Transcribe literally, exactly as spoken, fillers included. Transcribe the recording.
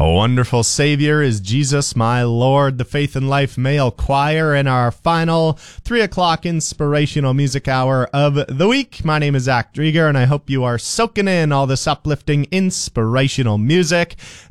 A wonderful Savior is Jesus, my Lord, the Faith and Life Male Choir in our final three o'clock inspirational music hour of the week. My name is Zach Drieger, and I hope you are soaking in all this uplifting, inspirational music